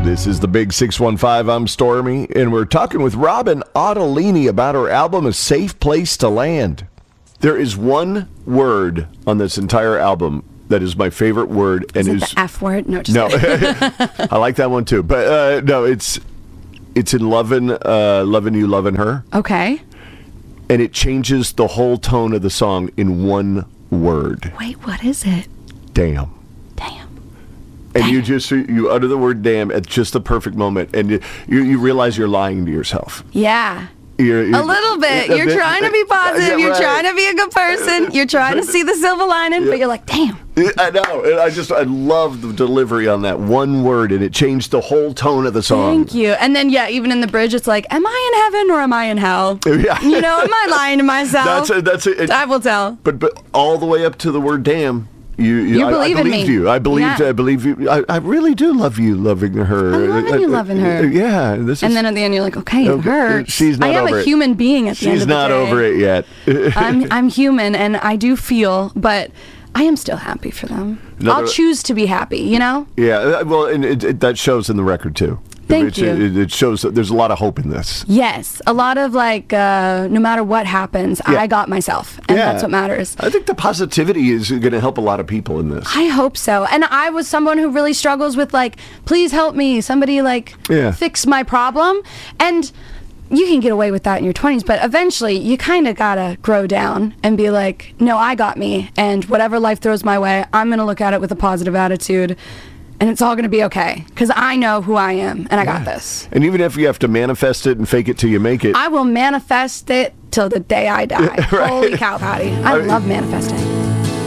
This is the Big 615. I'm Stormy, and we're talking with Robin Ottolini about her album, A Safe Place to Land. There is one word on this entire album that is my favorite word. And is it the F word? No, just no. I like that one too. But no, it's in Lovin' You, Lovin' Her. Okay. And it changes the whole tone of the song in one word. Wait, what is it? Damn. Damn. And you utter the word damn at just the perfect moment, and you realize you're lying to yourself. Yeah. You're a little bit. You're trying to be positive. You're trying to be a good person. You're trying to see the silver lining, but you're like, damn. I know. And I love the delivery on that one word, and it changed the whole tone of the song. Thank you. And then, even in the bridge, it's like, am I in heaven or am I in hell? Yeah. Am I lying to myself? That's it. I will tell. But all the way up to the word damn. You believe in me. You. I believe you. I really do love you, loving her. I'm loving you, loving her. Yeah. And then at the end, you're like, okay, it hurts. She's not over it. I am a human being at the end of the day. She's not over it yet. I'm human, and I do feel, but I am still happy for them. I'll choose to be happy, Yeah, well, and that shows in the record, too. Thank you. It shows that there's a lot of hope in this. Yes, a lot of no matter what happens, I got myself, and that's what matters. I think the positivity is going to help a lot of people in this. I hope so. And I was someone who really struggles with please help me, somebody fix my problem. And you can get away with that in your 20s, but eventually you kind of gotta grow down and be like, no, I got me, and whatever life throws my way, I'm gonna look at it with a positive attitude. And it's all going to be okay, because I know who I am, and I got this. And even if you have to manifest it and fake it till you make it. I will manifest it till the day I die. Right. Holy cow, Patty. I love manifesting.